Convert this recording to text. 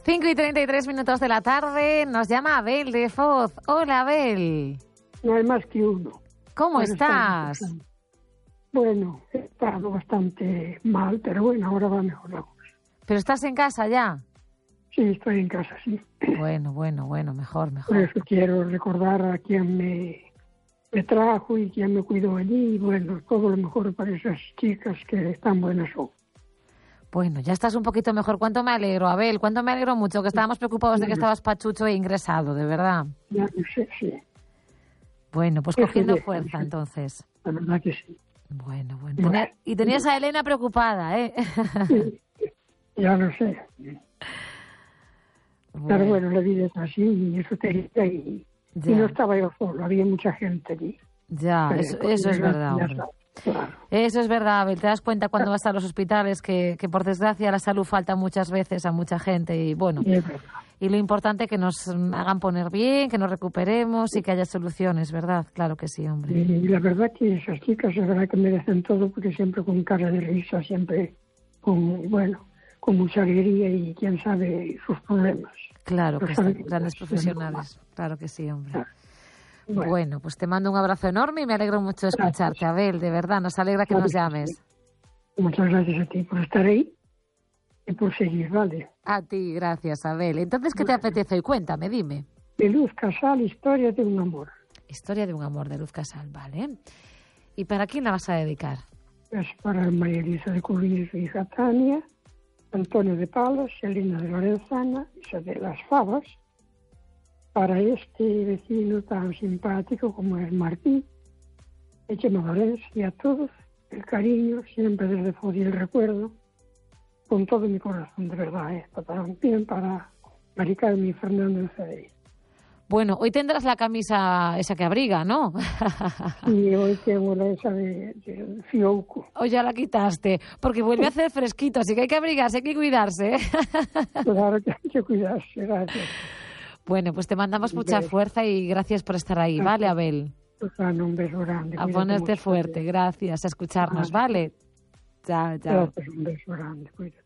5:33 de la tarde, nos llama Abel de Foz. Hola, Abel. No hay más que uno. ¿Cómo estás? Bueno, he estado bastante mal, pero bueno, ahora va mejor la cosa. ¿Pero estás en casa ya? Sí, estoy en casa, sí. Bueno, mejor. Por eso quiero recordar a quien me trajo y quien me cuidó allí. Y bueno, todo lo mejor para esas chicas que tan buenas son. Bueno, ya estás un poquito mejor. ¿Cuánto me alegro, Abel? ¿Cuánto me alegro mucho? Que estábamos preocupados de que estabas pachucho e ingresado, de verdad. Ya no sé, sí. Bueno, pues cogiendo fuerza, entonces. La verdad que sí. Bueno. Y tenías a Elena preocupada, ¿eh? Sí, ya lo sé. Pero bueno, la vida es así y eso te dice y no estaba yo solo, había mucha gente allí. Ya, eso es verdad. Claro. Eso es verdad, Abel. Te das cuenta cuando vas a los hospitales que por desgracia la salud falta muchas veces a mucha gente y bueno, y lo importante es que nos hagan poner bien, que nos recuperemos y que haya soluciones, ¿verdad? Claro que sí, hombre. Y la verdad que esas chicas es verdad que merecen todo porque siempre con cara de risa, siempre con mucha alegría y quién sabe sus problemas. Claro que son grandes profesionales, claro que sí, hombre. Claro. Bueno, pues te mando un abrazo enorme y me alegro mucho de escucharte, Abel, de verdad, nos alegra que nos llames. Muchas gracias a ti por estar ahí y por seguir, ¿vale? A ti, gracias, Abel. Entonces, ¿qué te apetece hoy? Cuéntame, dime. De Luz Casal, Historia de un amor. Historia de un amor, de Luz Casal, vale. ¿Y para quién la vas a dedicar? Es para María Elisa de Cubillo y su hija Tania, Antonio de Palos, Elena de Lorenzana, Isabel Las Favas, para este vecino tan simpático como es Martín, Chema Valencia y a todos, el cariño, siempre desde Foz y el recuerdo, con todo mi corazón, de verdad, para Mari Carmen y Fernando en Cedey. Bueno, hoy tendrás la camisa esa que abriga, ¿no? Sí, hoy tengo la esa de Fiouco. Hoy ya la quitaste, porque vuelve a hacer fresquito, así que hay que abrigarse, hay que cuidarse. Claro que hay que cuidarse, gracias. Bueno, pues te mandamos mucha fuerza y gracias por estar ahí, ¿vale, Abel? Un beso grande. A ponerte fuerte, gracias, a escucharnos, ¿vale? Chao. Gracias, un beso grande, cuídate.